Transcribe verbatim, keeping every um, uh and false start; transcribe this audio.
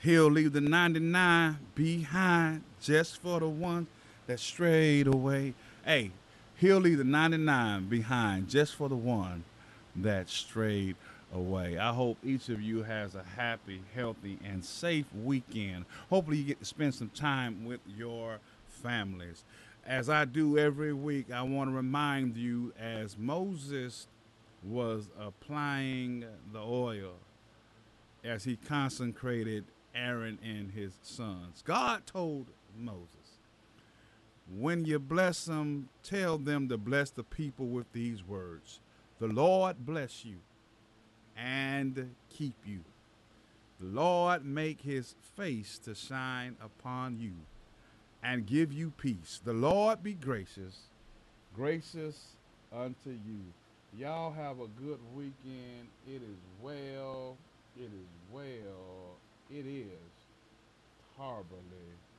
He'll leave the ninety-nine behind just for the one that strayed away. Hey, he'll leave the ninety-nine behind just for the one that strayed away. I hope each of you has a happy, healthy, and safe weekend. Hopefully, you get to spend some time with your families. As I do every week, I want to remind you as Moses was applying the oil, as he consecrated Aaron and his sons. God told Moses, when you bless them, tell them to bless the people with these words: the Lord bless you and keep you. The Lord make his face to shine upon you and give you peace. The Lord be gracious, gracious unto you. Y'all have a good weekend. It is well. It is well. It is horribly